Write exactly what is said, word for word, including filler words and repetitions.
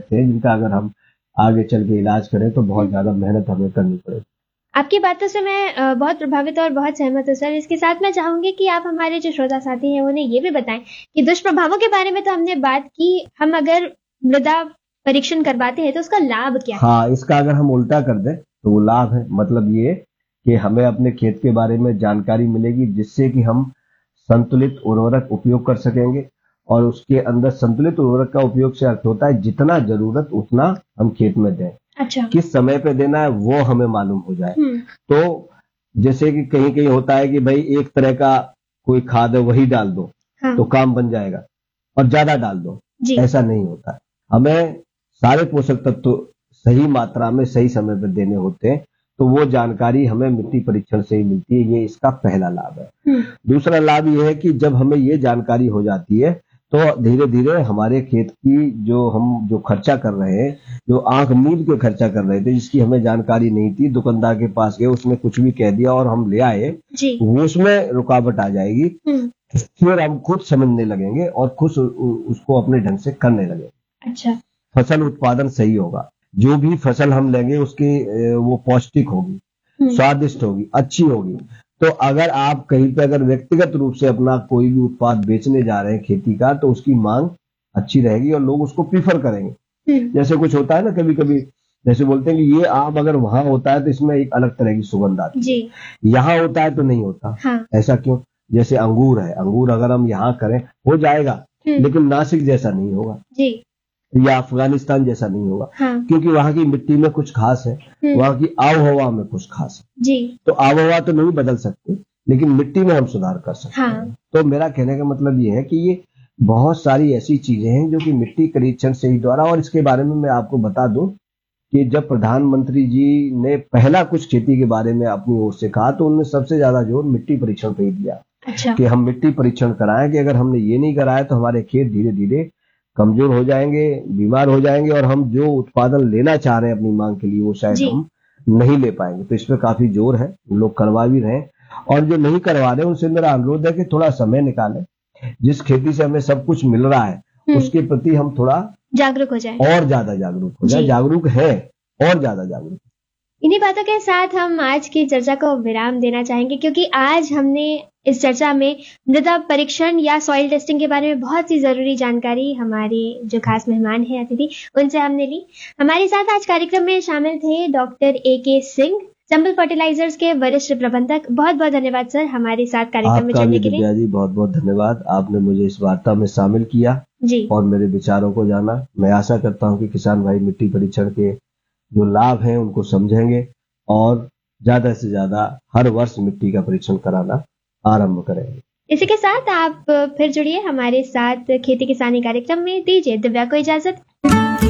सकते हैं, जिनका अगर हम आगे चल के इलाज करें तो बहुत ज्यादा मेहनत हमें करनी पड़ेगी। आपकी बातों से मैं बहुत प्रभावित और बहुत सहमत हूँ सर। इसके साथ मैं चाहूंगी कि आप हमारे जो श्रोता साथी हैं उन्हें ये भी बताएं कि दुष्प्रभावों के बारे में तो हमने बात की, हम अगर मृदा परीक्षण करवाते हैं तो उसका लाभ क्या है? हाँ, इसका अगर हम उल्टा कर दें तो वो लाभ है। मतलब ये कि हमें अपने खेत के बारे में जानकारी मिलेगी, जिससे कि हम संतुलित उर्वरक उपयोग कर सकेंगे। और उसके अंदर संतुलित उर्वरक का उपयोग से अर्थ होता है जितना जरूरत उतना हम खेत में दें। अच्छा। किस समय पे देना है वो हमें मालूम हो जाए। तो जैसे कि कहीं कहीं होता है कि भाई एक तरह का कोई खाद है वही डाल दो, हाँ। तो काम बन जाएगा, और ज्यादा डाल दो, ऐसा नहीं होता है। हमें सारे पोषक तत्व सही मात्रा में सही समय पर देने होते हैं। तो वो जानकारी हमें मिट्टी परीक्षण से ही मिलती है। ये इसका पहला लाभ है। दूसरा लाभ ये है कि जब हमें ये जानकारी हो जाती है तो धीरे धीरे हमारे खेत की जो हम जो खर्चा कर रहे हैं, जो आंख मूंद के खर्चा कर रहे थे, जिसकी हमें जानकारी नहीं थी, दुकानदार के पास गए, उसने कुछ भी कह दिया और हम ले आए, वो उसमें रुकावट आ जाएगी। फिर हम खुद समझने लगेंगे और खुद उसको अपने ढंग से करने लगेंगे। अच्छा। फसल उत्पादन सही होगा। जो भी फसल हम लेंगे उसकी वो पौष्टिक होगी, स्वादिष्ट होगी, अच्छी होगी। तो अगर आप कहीं पे अगर व्यक्तिगत रूप से अपना कोई भी उत्पाद बेचने जा रहे हैं खेती का, तो उसकी मांग अच्छी रहेगी और लोग उसको प्रीफर करेंगे। जैसे कुछ होता है ना, कभी कभी जैसे बोलते हैं कि ये आम अगर वहां होता है तो इसमें एक अलग तरह की सुगंध आती है, यहाँ होता है तो नहीं होता। हाँ। ऐसा क्यों? जैसे अंगूर है, अंगूर अगर हम यहाँ करें हो जाएगा, लेकिन नासिक जैसा नहीं होगा जी। या अफगानिस्तान जैसा नहीं होगा। हाँ। क्योंकि वहां की मिट्टी में कुछ खास है, वहां की आबोहवा में कुछ खास है जी। तो आबोहवा तो नहीं बदल सकते, लेकिन मिट्टी में हम सुधार कर सकते हाँ। हैं। तो मेरा कहने का मतलब ये है कि ये बहुत सारी ऐसी चीजें हैं जो कि मिट्टी परीक्षण से ही द्वारा। और इसके बारे में मैं आपको बता दूं कि जब प्रधानमंत्री जी ने पहला कुछ खेती के बारे में अपनी ओर से कहा, तो उन्होंने सबसे ज्यादा जोर मिट्टी परीक्षण पे ही दिया। अच्छा। कि हम मिट्टी परीक्षण कराएं, कि अगर हमने ये नहीं कराया तो हमारे खेत धीरे धीरे कमजोर हो जाएंगे, बीमार हो जाएंगे, और हम जो उत्पादन लेना चाह रहे हैं अपनी मांग के लिए वो शायद हम नहीं ले पाएंगे। तो इस पे काफी जोर है, लोग करवा भी रहे हैं। और जो नहीं करवा रहे उनसे मेरा अनुरोध है कि थोड़ा समय निकालें। जिस खेती से हमें सब कुछ मिल रहा है उसके प्रति हम थोड़ा जागरूक हो जाए, और ज्यादा जागरूक हो जाए। जागरूक है और ज्यादा जागरूक। इन्हीं बातों के साथ हम आज की चर्चा को विराम देना चाहेंगे, क्योंकि आज हमने इस चर्चा में मृदा परीक्षण या सॉइल टेस्टिंग के बारे में बहुत सी जरूरी जानकारी हमारे जो खास मेहमान हैं अतिथि उनसे हमने ली। हमारे साथ आज कार्यक्रम में शामिल थे डॉक्टर ए के सिंह, चंबल फर्टिलाइजर्स के वरिष्ठ प्रबंधक। बहुत बहुत धन्यवाद सर हमारे साथ कार्यक्रम में जुड़ने के लिए। जी बहुत बहुत धन्यवाद, आपने मुझे इस वार्ता में शामिल किया जी और मेरे विचारों को जाना। मैं आशा करता हूँ कि किसान भाई मिट्टी परीक्षण के जो लाभ हैं उनको समझेंगे और ज्यादा से ज्यादा हर वर्ष मिट्टी का परीक्षण कराना आरंभ करेंगे। इसी के साथ आप फिर जुड़िए हमारे साथ खेती किसानी कार्यक्रम में। दीजिए दिव्या को इजाजत।